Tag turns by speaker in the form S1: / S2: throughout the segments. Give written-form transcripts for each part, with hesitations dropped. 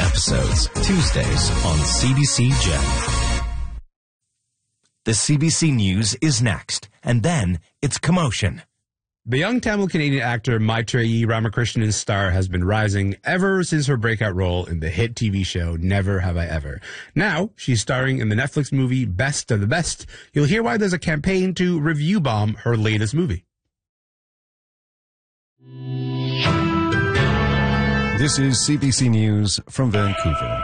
S1: episodes, Tuesdays on CBC Gem. The CBC News is next, and then it's Commotion.
S2: The young Tamil-Canadian actor Maitreyi Ramakrishnan's star has been rising ever since her breakout role in the hit TV show Never Have I Ever. Now, she's starring in the Netflix movie Best of the Best. You'll hear why there's a campaign to review bomb her latest movie.
S3: This is CBC News from Vancouver.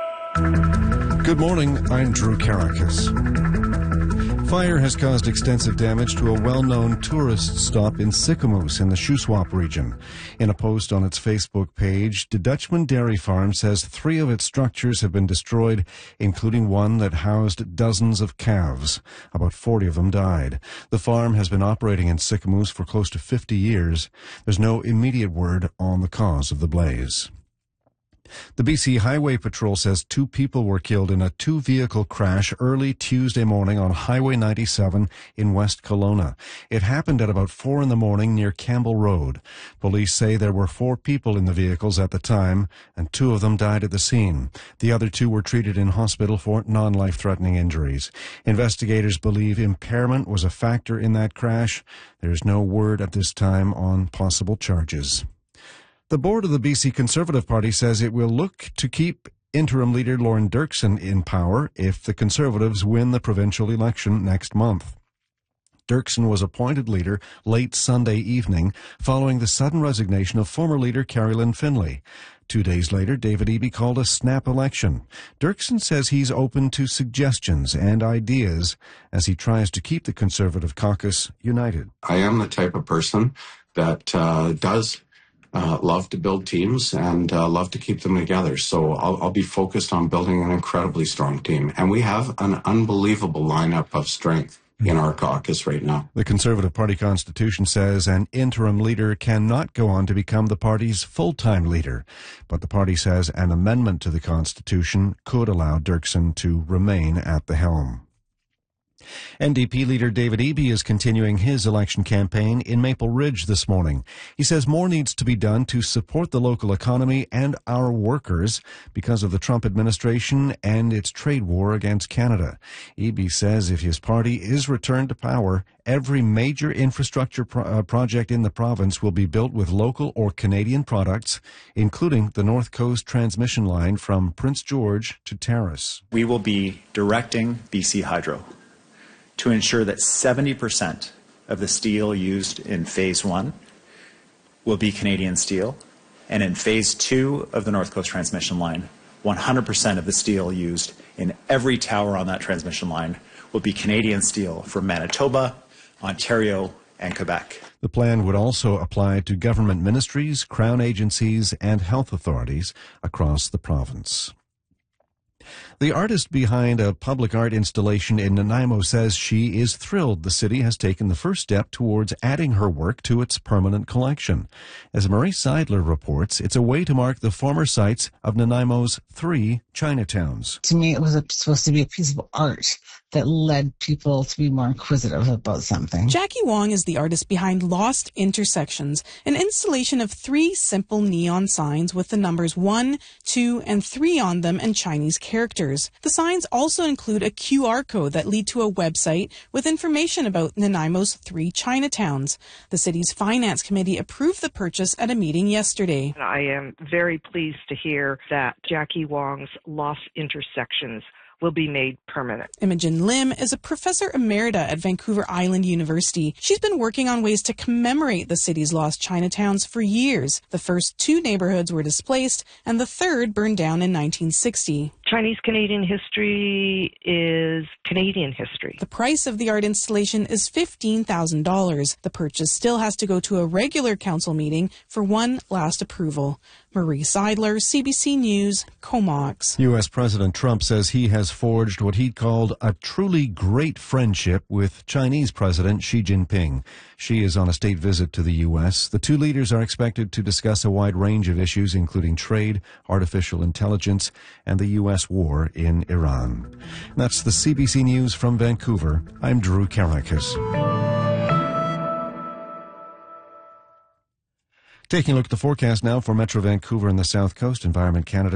S3: Good morning, I'm Drew Karakis. Fire has caused extensive damage to a well-known tourist stop in Sicamous in the Shuswap region. In a post on its Facebook page, De Dutchman Dairy Farm says 3 of its structures have been destroyed, including one that housed dozens of calves. About 40 of them died. The farm has been operating in Sicamous for close to 50 years. There's no immediate word on the cause of the blaze. The BC Highway Patrol says 2 people were killed in a 2-vehicle crash early Tuesday morning on Highway 97 in West Kelowna. It happened at about 4 in the morning near Campbell Road. Police say there were 4 people in the vehicles at the time, and 2 of them died at the scene. The other 2 were treated in hospital for non-life-threatening injuries. Investigators believe impairment was a factor in that crash. There is no word at this time on possible charges. The board of the BC Conservative Party says it will look to keep interim leader Lorne Dirksen in power if the Conservatives win the provincial election next month. Dirksen was appointed leader late Sunday evening following the sudden resignation of former leader Carrie-Lynne Finlay. 2 days later, David Eby called a snap election. Dirksen says he's open to suggestions and ideas as he tries to keep the Conservative caucus united.
S4: I am the type of person that does love to build teams and love to keep them together. So I'll be focused on building an incredibly strong team. And we have an unbelievable lineup of strength in our caucus right now.
S3: The Conservative Party constitution says an interim leader cannot go on to become the party's full-time leader. But the party says an amendment to the constitution could allow Dirksen to remain at the helm. NDP leader David Eby is continuing his election campaign in Maple Ridge this morning. He says more needs to be done to support the local economy and our workers because of the Trump administration and its trade war against Canada. Eby says if his party is returned to power, every major infrastructure project in the province will be built with local or Canadian products, including the North Coast transmission line from Prince George to Terrace.
S5: We will be directing BC Hydro to ensure that 70% of the steel used in Phase 1 will be Canadian steel, and in Phase 2 of the North Coast transmission line, 100% of the steel used in every tower on that transmission line will be Canadian steel from Manitoba, Ontario, and Quebec.
S3: The plan would also apply to government ministries, crown agencies, and health authorities across the province. The artist behind a public art installation in Nanaimo says she is thrilled the city has taken the first step towards adding her work to its permanent collection. As Marie Seidler reports, it's a way to mark the former sites of Nanaimo's 3 Chinatowns.
S6: To me, it was supposed to be a piece of art that led people to be more inquisitive about something.
S7: Jackie Wong is the artist behind Lost Intersections, an installation of 3 simple neon signs with the numbers 1, 2, and 3 on them and Chinese characters. The signs also include a QR code that lead to a website with information about Nanaimo's 3 Chinatowns. The city's finance committee approved the purchase at a meeting yesterday.
S8: I am very pleased to hear that Jackie Wong's Lost Intersections will be made permanent.
S7: Imogen Lim is a professor emerita at Vancouver Island University. She's been working on ways to commemorate the city's lost Chinatowns for years. The first 2 neighborhoods were displaced, and the third burned down in 1960.
S8: Chinese-Canadian history is Canadian history.
S7: The price of the art installation is $15,000. The purchase still has to go to a regular council meeting for one last approval. Marie Seidler, CBC News, Comox.
S3: U.S. President Trump says he has forged what he called a truly great friendship with Chinese President Xi Jinping. Xi is on a state visit to the U.S. The 2 leaders are expected to discuss a wide range of issues, including trade, artificial intelligence, and the U.S. war in Iran. That's the CBC News from Vancouver. I'm Drew Karakis. Taking a look at the forecast now for Metro Vancouver and the South Coast. Environment Canada